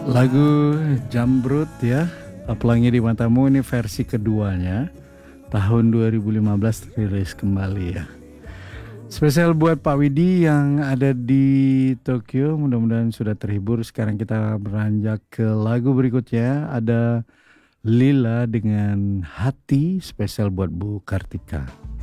Lagu Jambrut ya, Pelangi di Matamu ini versi keduanya tahun 2015 rilis kembali ya. Spesial buat Pak Widi yang ada di Tokyo, mudah-mudahan sudah terhibur. Sekarang kita beranjak ke lagu berikutnya, ada Lila dengan Hati, spesial buat Bu Kartika.